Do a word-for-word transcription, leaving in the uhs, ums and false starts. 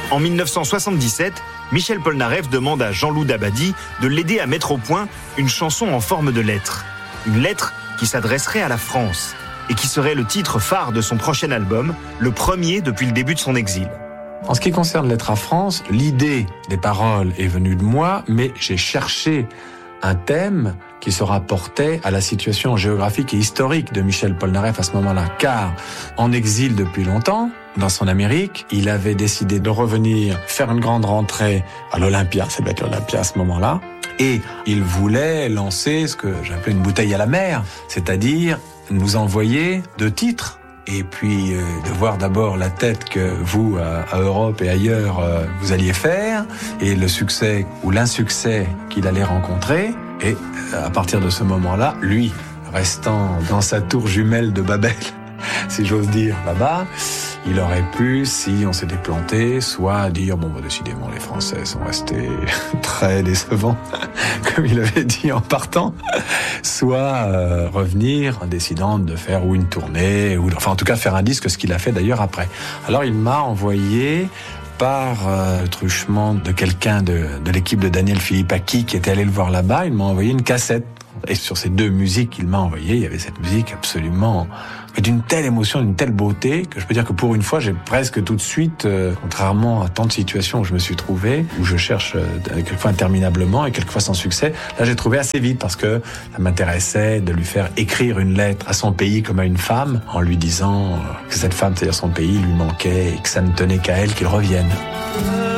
En dix-neuf cent soixante-dix-sept, Michel Polnareff demande à Jean-Loup Dabadi de l'aider à mettre au point une chanson en forme de lettre. Une lettre qui s'adresserait à la France et qui serait le titre phare de son prochain album, le premier depuis le début de son exil. En ce qui concerne Lettre à France, l'idée des paroles est venue de moi, mais j'ai cherché un thème qui se rapportait à la situation géographique et historique de Michel Polnareff à ce moment-là. Car, en exil depuis longtemps, dans son Amérique, il avait décidé de revenir faire une grande rentrée à l'Olympia, ça devait être l'Olympia à ce moment-là, et il voulait lancer ce que j'appelais une bouteille à la mer, c'est-à-dire nous envoyer deux titres. Et puis euh, de voir d'abord la tête que vous, à, à Europe et ailleurs, euh, vous alliez faire, et le succès ou l'insuccès qu'il allait rencontrer. Et euh, à partir de ce moment-là, lui, restant dans sa tour jumelle de Babel, si j'ose dire, là-bas, il aurait pu, si on s'était planté, soit dire, bon, bah, décidément, les Français sont restés très décevants, comme il avait dit en partant, soit euh, revenir en décidant de faire ou une tournée, ou enfin en tout cas faire un disque, ce qu'il a fait d'ailleurs après. Alors il m'a envoyé par euh, le truchement de quelqu'un de, de l'équipe de Daniel Philippaki qui était allé le voir là-bas, il m'a envoyé une cassette. Et sur ces deux musiques qu'il m'a envoyées, il y avait cette musique absolument, mais d'une telle émotion, d'une telle beauté, que je peux dire que pour une fois, j'ai presque tout de suite, euh, contrairement à tant de situations où je me suis trouvé, où je cherche euh, quelquefois interminablement et quelquefois sans succès, là j'ai trouvé assez vite parce que ça m'intéressait de lui faire écrire une lettre à son pays comme à une femme, en lui disant que cette femme, c'est-à-dire son pays, lui manquait et que ça ne tenait qu'à elle qu'il revienne.